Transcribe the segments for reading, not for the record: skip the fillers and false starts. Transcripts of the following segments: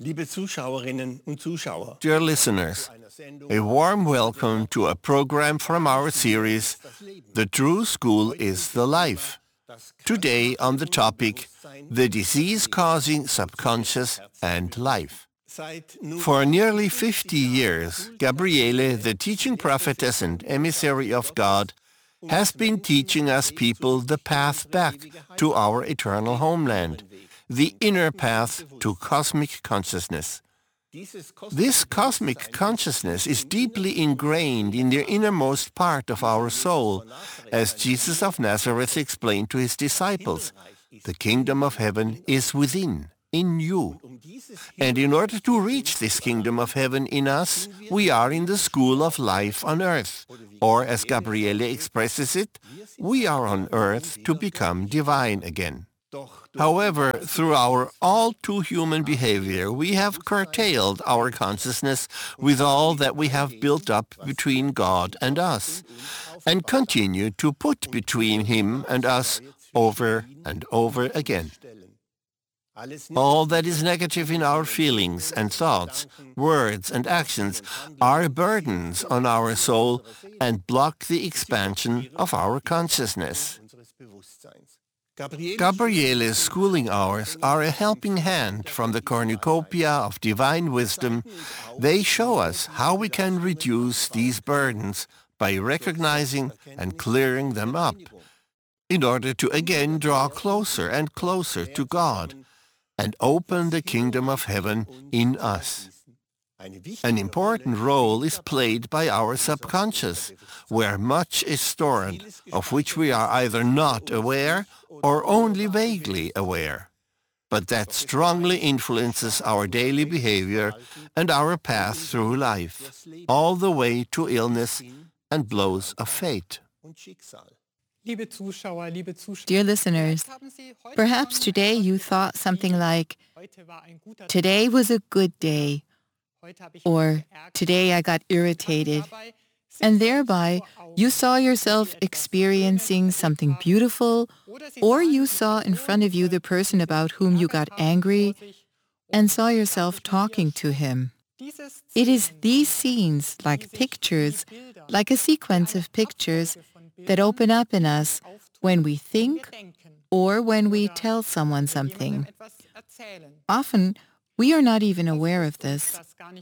Liebe Zuschauerinnen und Zuschauer, Dear listeners, a warm welcome to a program from our series, The True School is the Life. Today on the topic, the disease-causing subconscious and life. For nearly 50 years, Gabriele, the teaching prophetess and emissary of God, has been teaching us people the path back to our eternal homeland, the inner path to cosmic consciousness. This cosmic consciousness is deeply ingrained in the innermost part of our soul, as Jesus of Nazareth explained to his disciples. The kingdom of heaven is within, in you. And in order to reach this kingdom of heaven in us, we are in the school of life on earth. Or, as Gabriele expresses it, we are on earth to become divine again. However, through our all-too-human behavior, we have curtailed our consciousness with all that we have built up between God and us, and continue to put between Him and us over and over again. All that is negative in our feelings and thoughts, words and actions are burdens on our soul and block the expansion of our consciousness. Gabriele's schooling hours are a helping hand from the cornucopia of divine wisdom. They show us how we can reduce these burdens by recognizing and clearing them up, in order to again draw closer and closer to God and open the kingdom of heaven in us. An important role is played by our subconscious, where much is stored, of which we are either not aware or only vaguely aware, but that strongly influences our daily behavior and our path through life, all the way to illness and blows of fate. Dear listeners, perhaps today you thought something like, "Today was a good day," or "Today I got irritated," and thereby you saw yourself experiencing something beautiful, or you saw in front of you the person about whom you got angry and saw yourself talking to him. It is these scenes, like pictures, like a sequence of pictures, that open up in us when we think or when we tell someone something. Often, we are not even aware of this.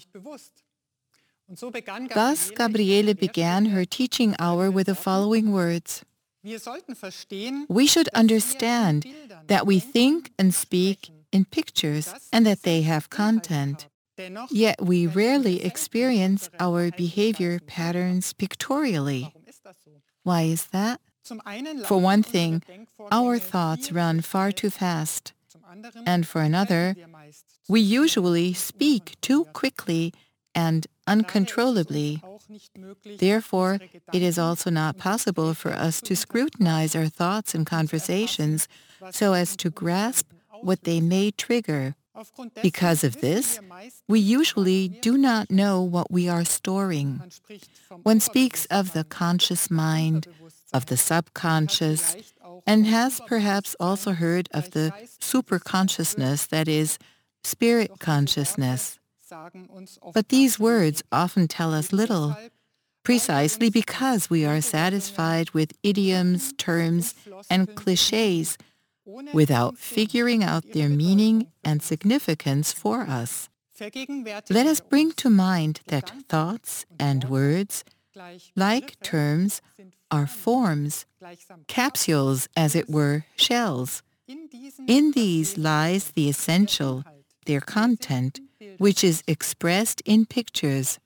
Thus, Gabriele began her teaching hour with the following words. We should understand that we think and speak in pictures and that they have content. Yet we rarely experience our behavior patterns pictorially. Why is that? For one thing, our thoughts run far too fast. And for another, we usually speak too quickly and uncontrollably. Therefore, it is also not possible for us to scrutinize our thoughts and conversations so as to grasp what they may trigger. Because of this, we usually do not know what we are storing. One speaks of the conscious mind, of the subconscious, and has perhaps also heard of the superconsciousness, that is, spirit consciousness. But these words often tell us little, precisely because we are satisfied with idioms, terms, and clichés without figuring out their meaning and significance for us. Let us bring to mind that thoughts and words, like terms, are forms, capsules, as it were, shells. In these lies the essential, their content, which is expressed in pictures.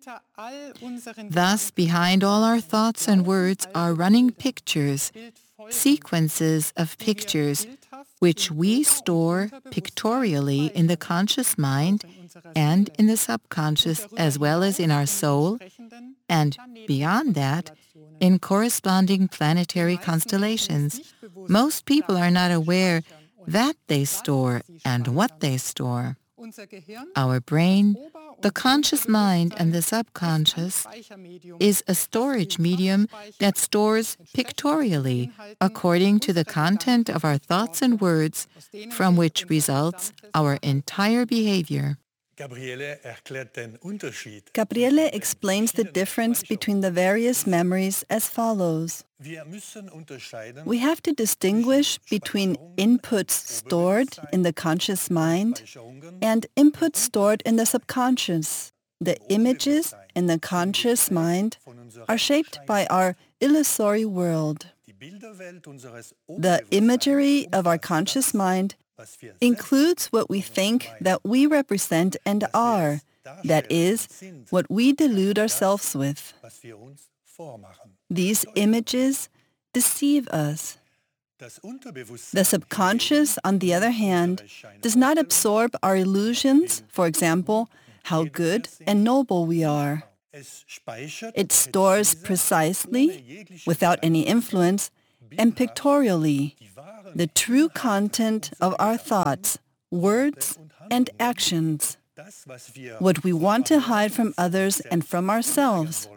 Thus, behind all our thoughts and words are running pictures, sequences of pictures, which we store pictorially in the conscious mind and in the subconscious, as well as in our soul, and beyond that, in corresponding planetary constellations. Most people are not aware that they store and what they store. Our brain, the conscious mind and the subconscious, is a storage medium that stores pictorially according to the content of our thoughts and words, from which results our entire behavior. Gabriele explains the difference between the various memories as follows. We have to distinguish between inputs stored in the conscious mind and inputs stored in the subconscious. The images in the conscious mind are shaped by our illusory world. The imagery of our conscious mind includes what we think that we represent and are, that is, what we delude ourselves with. These images deceive us. The subconscious, on the other hand, does not absorb our illusions, for example, how good and noble we are. It stores precisely, without any influence, and pictorially, the true content of our thoughts, words, and actions, what we want to hide from others and from ourselves,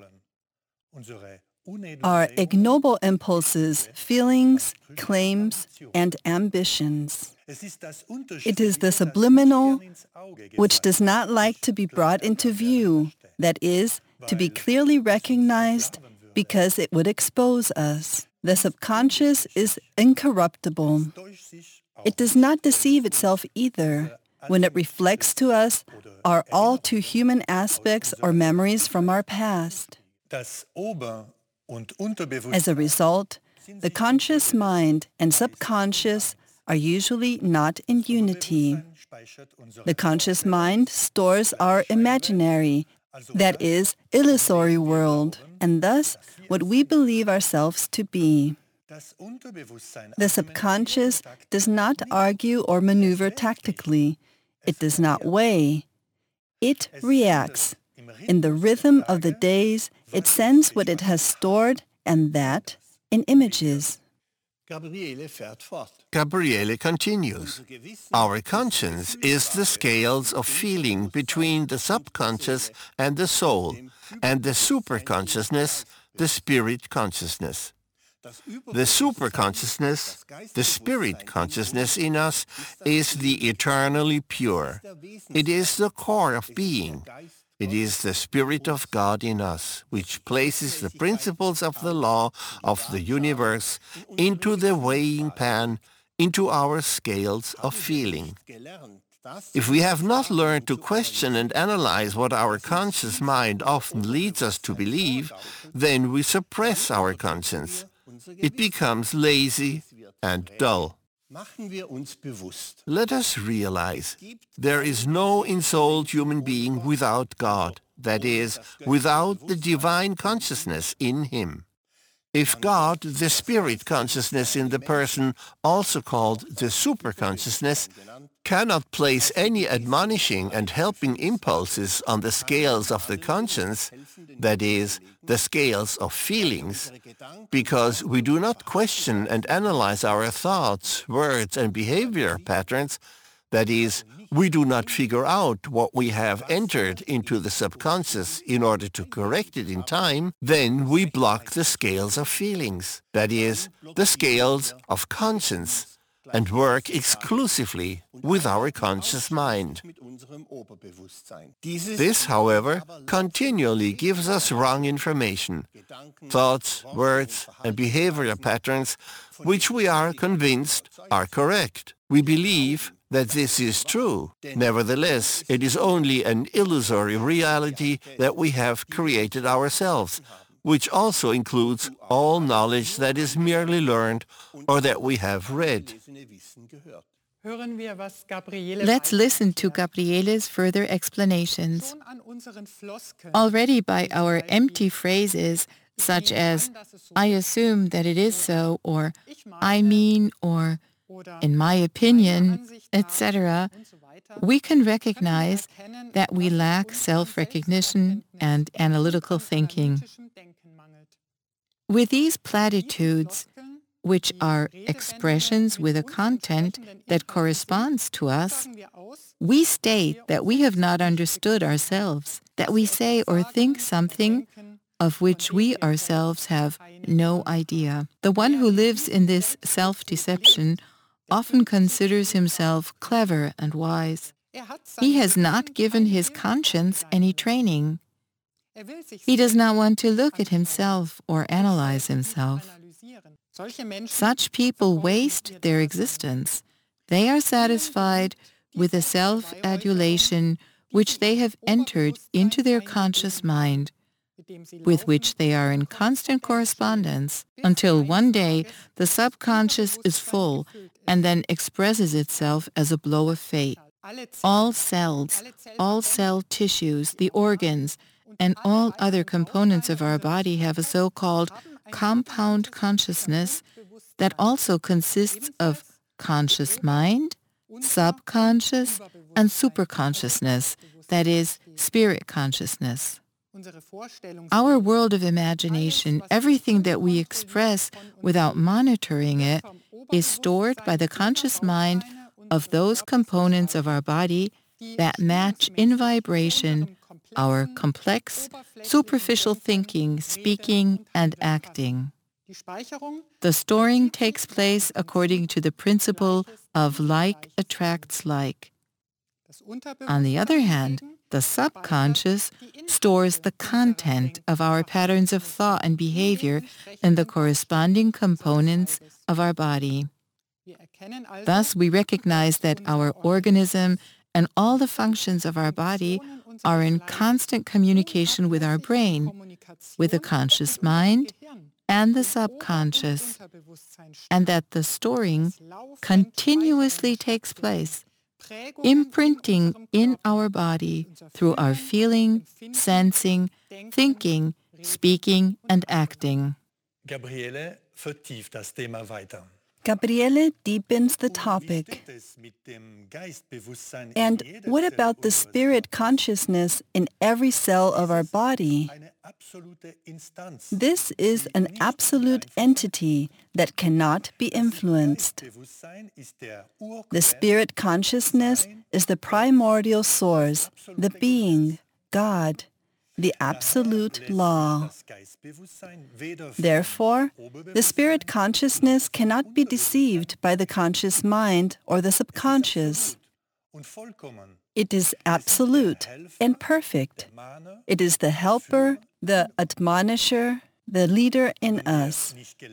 our ignoble impulses, feelings, claims, and ambitions. It is the subliminal which does not like to be brought into view, that is, to be clearly recognized, because it would expose us. The subconscious is incorruptible. It does not deceive itself either when it reflects to us our all too human aspects or memories from our past. As a result, the conscious mind and subconscious are usually not in unity. The conscious mind stores our imaginary, that is, illusory world, and thus what we believe ourselves to be. The subconscious does not argue or maneuver tactically. It does not weigh. It reacts. In the rhythm of the days, it sends what it has stored, and that in images. Gabriele continues. Our conscience is the scales of feeling between the subconscious and the soul, and the superconsciousness, the spirit consciousness. The superconsciousness, the spirit consciousness in us, is the eternally pure. It is the core of being. It is the Spirit of God in us, which places the principles of the law of the universe into the weighing pan, into our scales of feeling. If we have not learned to question and analyze what our conscious mind often leads us to believe, then we suppress our conscience. It becomes lazy and dull. Let us realize there is no ensouled human being without God, that is, without the divine consciousness in him. If God, the spirit consciousness in the person, also called the superconsciousness, cannot place any admonishing and helping impulses on the scales of the conscience, that is, the scales of feelings, because we do not question and analyze our thoughts, words, and behavior patterns, that is, we do not figure out what we have entered into the subconscious in order to correct it in time, then we block the scales of feelings, that is, the scales of conscience, and work exclusively with our conscious mind. This, however, continually gives us wrong information, thoughts, words, and behavioral patterns which we are convinced are correct. We believe that this is true. Nevertheless, it is only an illusory reality that we have created ourselves, which also includes all knowledge that is merely learned or that we have read. Let's listen to Gabriele's further explanations. Already by our empty phrases, such as, I assume that it is so, or I mean, or in my opinion, etc., we can recognize that we lack self-recognition and analytical thinking. With these platitudes, which are expressions with a content that corresponds to us, we state that we have not understood ourselves, that we say or think something of which we ourselves have no idea. The one who lives in this self-deception often considers himself clever and wise. He has not given his conscience any training. He does not want to look at himself or analyze himself. Such people waste their existence. They are satisfied with a self-adulation which they have entered into their conscious mind, with which they are in constant correspondence, until one day the subconscious is full and then expresses itself as a blow of fate. All cells, all cell tissues, the organs, and all other components of our body have a so-called compound consciousness that also consists of conscious mind, subconscious, and superconsciousness, that is, spirit consciousness. Our world of imagination, everything that we express without monitoring it, is stored by the conscious mind of those components of our body that match in vibration our complex, superficial thinking, speaking, and acting. The storing takes place according to the principle of like attracts like. On the other hand, the subconscious stores the content of our patterns of thought and behavior in the corresponding components of our body. Thus, we recognize that our organism and all the functions of our body are in constant communication with our brain, with the conscious mind and the subconscious, and that the storing continuously takes place, imprinting in our body through our feeling, sensing, thinking, speaking, and acting. Gabriele vertieft das Thema weiter. Gabriele deepens the topic. And what about the spirit consciousness in every cell of our body? This is an absolute entity that cannot be influenced. The spirit consciousness is the primordial source, the being, God, the absolute law. Therefore, the spirit consciousness cannot be deceived by the conscious mind or the subconscious. It is absolute and perfect. It is the helper, the admonisher, the leader in us.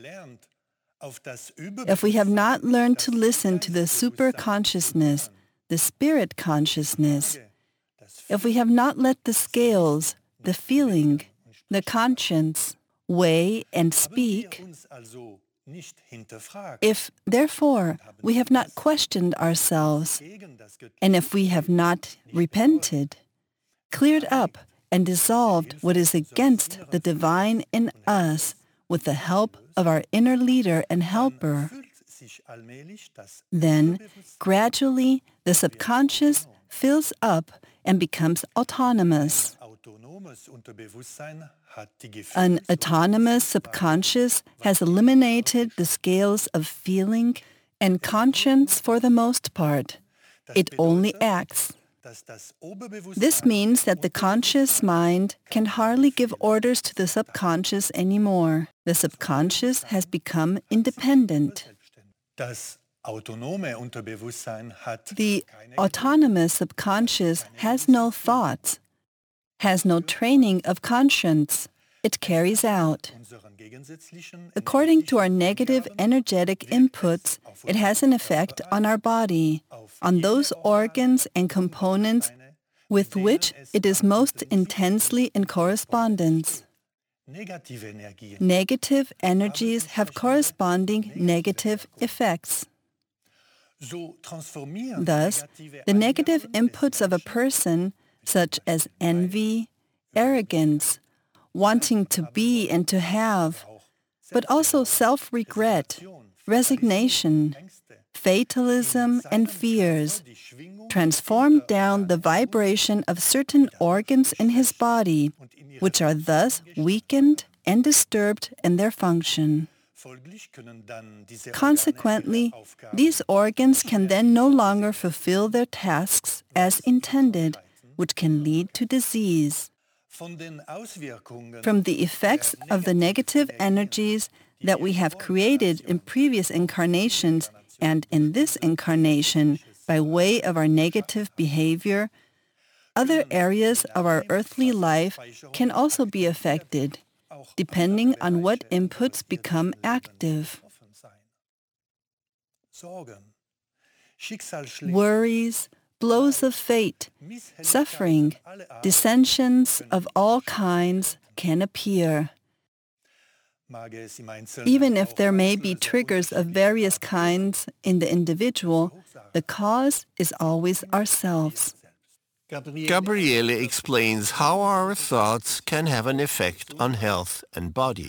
If we have not learned to listen to the superconsciousness, the spirit consciousness, if we have not let the scales, the feeling, the conscience weigh and speak, if, therefore, we have not questioned ourselves, and if we have not repented, cleared up and dissolved what is against the divine in us with the help of our inner leader and helper, then gradually the subconscious fills up and becomes autonomous. An autonomous subconscious has eliminated the scales of feeling and conscience for the most part. It only acts. This means that the conscious mind can hardly give orders to the subconscious anymore. The subconscious has become independent. The autonomous subconscious has no thoughts, has no training of conscience. It carries out. According to our negative energetic inputs, it has an effect on our body, on those organs and components with which it is most intensely in correspondence. Negative energies have corresponding negative effects. Thus, the negative inputs of a person, such as envy, arrogance, wanting to be and to have, but also self-regret, resignation, fatalism, and fears, transform down the vibration of certain organs in his body, which are thus weakened and disturbed in their function. Consequently, these organs can then no longer fulfill their tasks as intended, which can lead to disease. From the effects of the negative energies that we have created in previous incarnations and in this incarnation, by way of our negative behavior, other areas of our earthly life can also be affected, depending on what inputs become active. Worries, blows of fate, suffering, dissensions of all kinds can appear. Even if there may be triggers of various kinds in the individual, the cause is always ourselves. Gabriele explains how our thoughts can have an effect on health and body.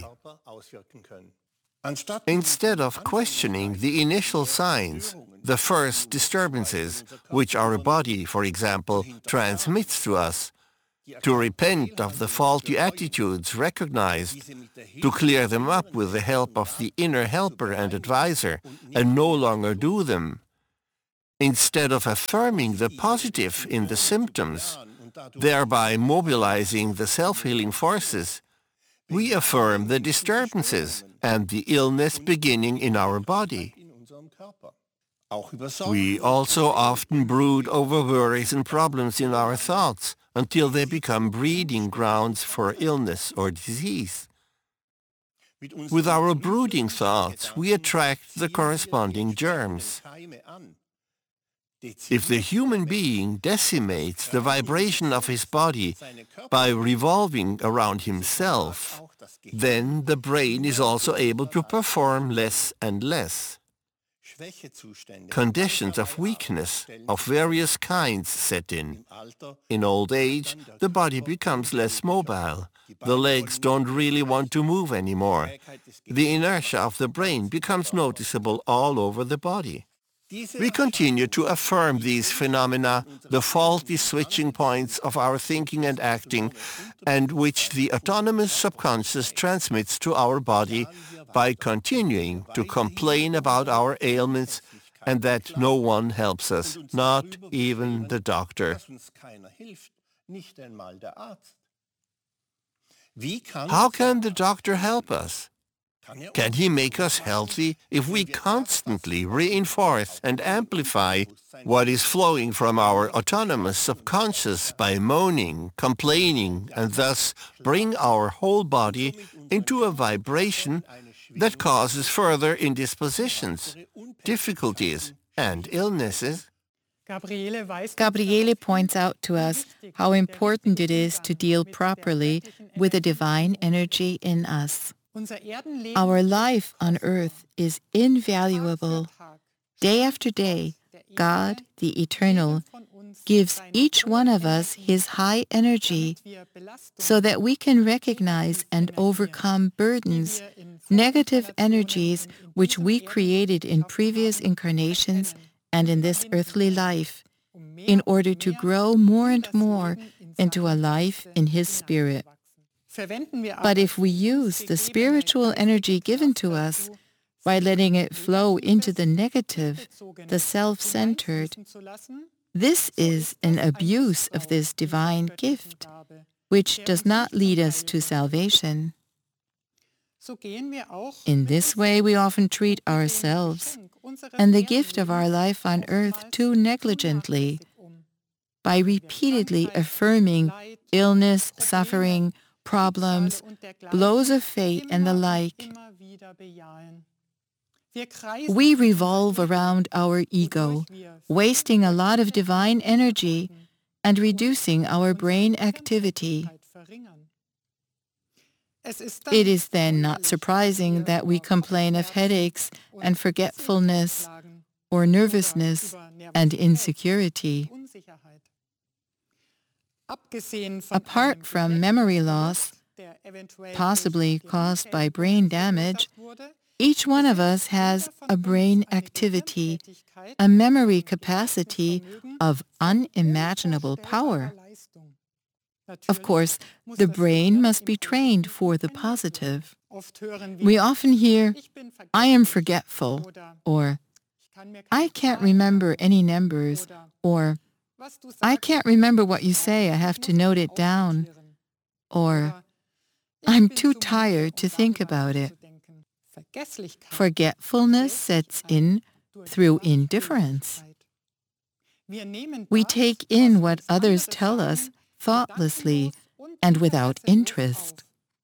Instead of questioning the initial signs, the first disturbances, which our body, for example, transmits to us, to repent of the faulty attitudes recognized, to clear them up with the help of the inner helper and advisor, and no longer do them. Instead of affirming the positive in the symptoms, thereby mobilizing the self-healing forces, we affirm the disturbances and the illness beginning in our body. We also often brood over worries and problems in our thoughts until they become breeding grounds for illness or disease. With our brooding thoughts, we attract the corresponding germs. If the human being decimates the vibration of his body by revolving around himself, then the brain is also able to perform less and less. Conditions of weakness of various kinds set in. In old age, the body becomes less mobile. The legs don't really want to move anymore. The inertia of the brain becomes noticeable all over the body. We continue to affirm these phenomena, the faulty switching points of our thinking and acting, and which the autonomous subconscious transmits to our body by continuing to complain about our ailments and that no one helps us, not even the doctor. How can the doctor help us? Can he make us healthy if we constantly reinforce and amplify what is flowing from our autonomous subconscious by moaning, complaining, and thus bring our whole body into a vibration that causes further indispositions, difficulties, and illnesses? Gabriele points out to us how important it is to deal properly with the divine energy in us. Our life on earth is invaluable. Day after day, God, the Eternal, gives each one of us His high energy so that we can recognize and overcome burdens, negative energies which we created in previous incarnations and in this earthly life, in order to grow more and more into a life in His Spirit. But if we use the spiritual energy given to us by letting it flow into the negative, the self-centered, this is an abuse of this divine gift, which does not lead us to salvation. In this way, we often treat ourselves and the gift of our life on earth too negligently by repeatedly affirming illness, suffering, problems, blows of fate, and the like. We revolve around our ego, wasting a lot of divine energy and reducing our brain activity. It is then not surprising that we complain of headaches and forgetfulness or nervousness and insecurity. Apart from memory loss, possibly caused by brain damage, each one of us has a brain activity, a memory capacity of unimaginable power. Of course, the brain must be trained for the positive. We often hear, "I am forgetful," or "I can't remember any numbers," or "I can't remember what you say, I have to note it down," or "I'm too tired to think about it." Forgetfulness sets in through indifference. We take in what others tell us thoughtlessly and without interest.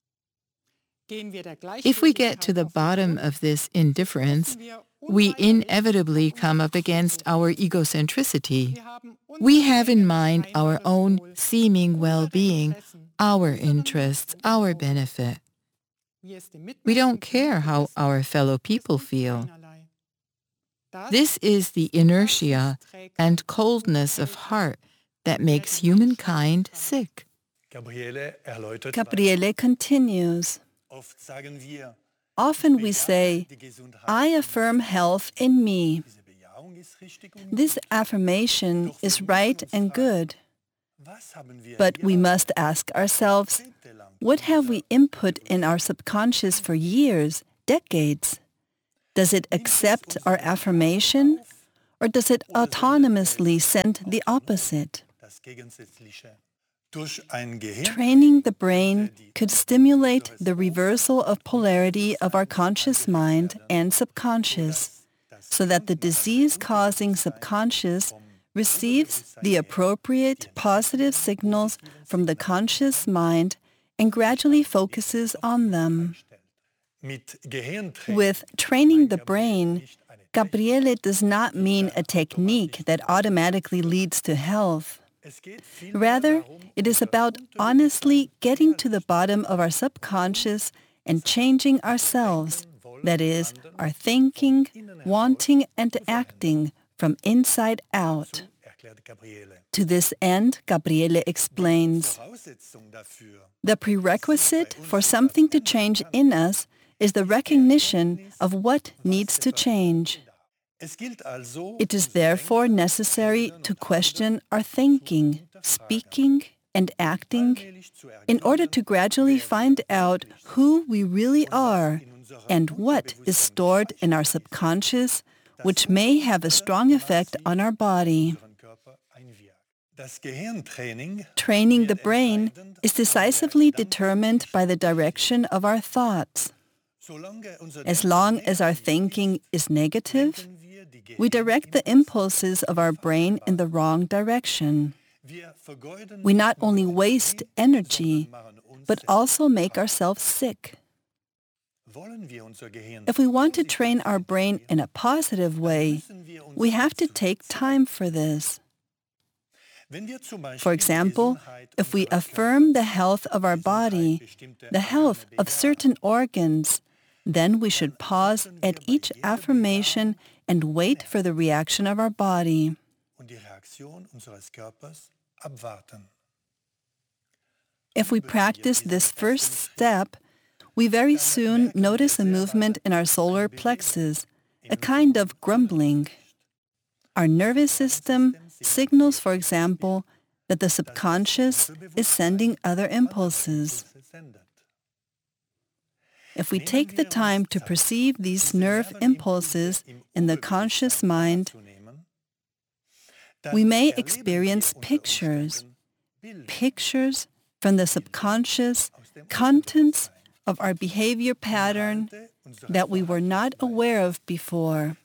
If we get to the bottom of this indifference, we inevitably come up against our egocentricity. We have in mind our own seeming well-being, our interests, our benefit. We don't care how our fellow people feel. This is the inertia and coldness of heart that makes humankind sick. Gabriele continues. Often we say, I affirm health in me. This affirmation is right and good. But we must ask ourselves, what have we input in our subconscious for years, decades? Does it accept our affirmation, or does it autonomously send the opposite? Training the brain could stimulate the reversal of polarity of our conscious mind and subconscious, so that the disease-causing subconscious receives the appropriate positive signals from the conscious mind and gradually focuses on them. With training the brain, Gabriele does not mean a technique that automatically leads to health. Rather, it is about honestly getting to the bottom of our subconscious and changing ourselves, that is, our thinking, wanting, and acting from inside out. To this end, Gabriele explains, the prerequisite for something to change in us is the recognition of what needs to change. It is therefore necessary to question our thinking, speaking, and acting in order to gradually find out who we really are and what is stored in our subconscious, which may have a strong effect on our body. Training the brain is decisively determined by the direction of our thoughts. As long as our thinking is negative, we direct the impulses of our brain in the wrong direction. We not only waste energy, but also make ourselves sick. If we want to train our brain in a positive way, we have to take time for this. For example, if we affirm the health of our body, the health of certain organs, then we should pause at each affirmation and wait for the reaction of our body. If we practice this first step, we very soon notice a movement in our solar plexus, a kind of grumbling. Our nervous system signals, for example, that the subconscious is sending other impulses. If we take the time to perceive these nerve impulses in the conscious mind, we may experience pictures from the subconscious, contents of our behavior pattern that we were not aware of before,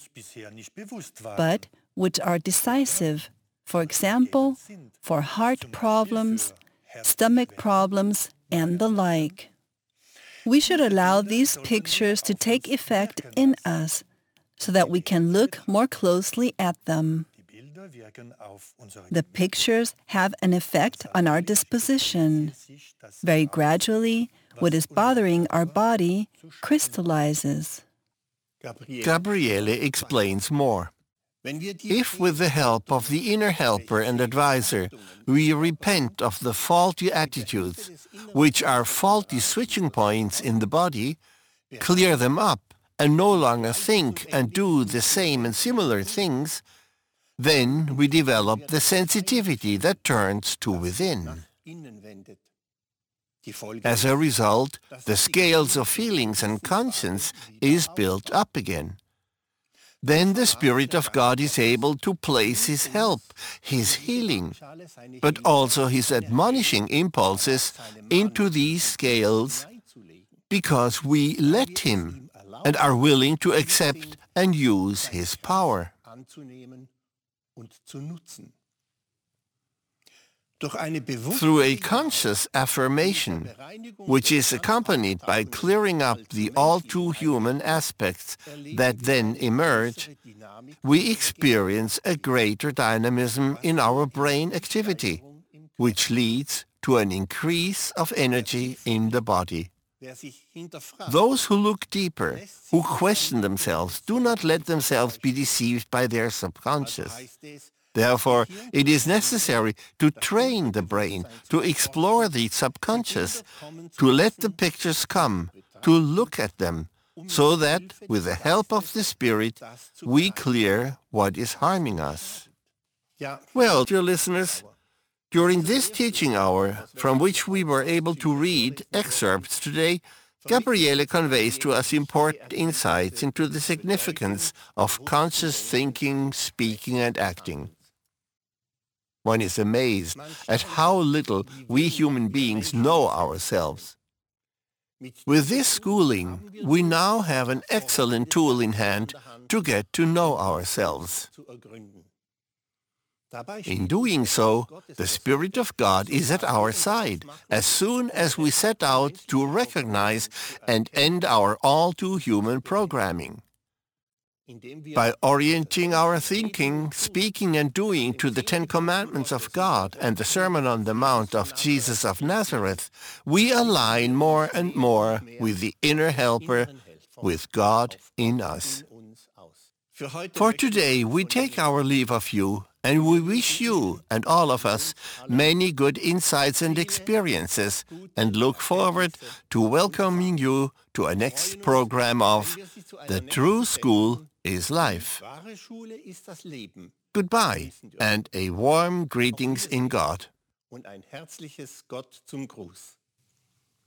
but which are decisive, for example, for heart problems, stomach problems, and the like. We should allow these pictures to take effect in us so that we can look more closely at them. The pictures have an effect on our disposition. Very gradually, what is bothering our body crystallizes. Gabriele explains more. If with the help of the inner helper and advisor we repent of the faulty attitudes, which are faulty switching points in the body, clear them up and no longer think and do the same and similar things, then we develop the sensitivity that turns to within. As a result, the scales of feelings and conscience is built up again. Then the Spirit of God is able to place His help, His healing, but also His admonishing impulses into these scales because we let Him and are willing to accept and use His power. Through a conscious affirmation, which is accompanied by clearing up the all-too-human aspects that then emerge, we experience a greater dynamism in our brain activity, which leads to an increase of energy in the body. Those who look deeper, who question themselves, do not let themselves be deceived by their subconscious. Therefore, it is necessary to train the brain, to explore the subconscious, to let the pictures come, to look at them, so that, with the help of the Spirit, we clear what is harming us. Well, dear listeners, during this teaching hour, from which we were able to read excerpts today, Gabriele conveys to us important insights into the significance of conscious thinking, speaking, and acting. One is amazed at how little we human beings know ourselves. With this schooling, we now have an excellent tool in hand to get to know ourselves. In doing so, the Spirit of God is at our side as soon as we set out to recognize and end our all-too-human programming. By orienting our thinking, speaking, and doing to the Ten Commandments of God and the Sermon on the Mount of Jesus of Nazareth, we align more and more with the inner helper, with God in us. For today, we take our leave of you, and we wish you and all of us many good insights and experiences, and look forward to welcoming you to a next program of The True School is Life. Goodbye, and a warm greetings in God. Und ein herzliches Gott zum Gruß.